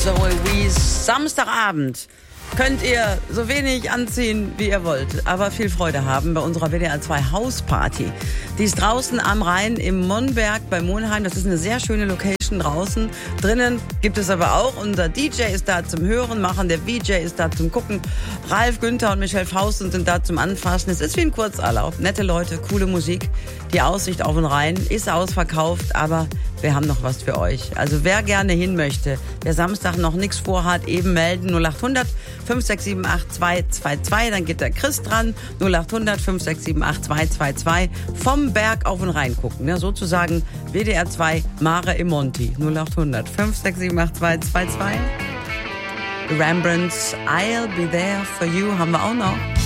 Zoe Wees. Samstagabend könnt ihr so wenig anziehen, wie ihr wollt, aber viel Freude haben bei unserer WDR 2 Hausparty. Die ist draußen am Rhein im Monberg bei Monheim. Das ist eine sehr schöne Location draußen. Drinnen gibt es aber auch, unser DJ ist da zum Hören machen, der VJ ist da zum Gucken. Ralf, Günther und Michelle Fausten sind da zum Anfassen. Es ist wie ein Kurzurlaub. Nette Leute, coole Musik. Die Aussicht auf den Rhein ist ausverkauft, aber wir haben noch was für euch. Also wer gerne hin möchte, der Samstag noch nichts vorhat, eben melden 0800 5678 222. Dann geht der Chris dran. 0800 5678 222. Vom Berg auf den Rhein gucken. Ja, sozusagen WDR 2 Mare im Monti. 0800 5678 222. Rembrandts I'll Be There For You haben wir auch noch.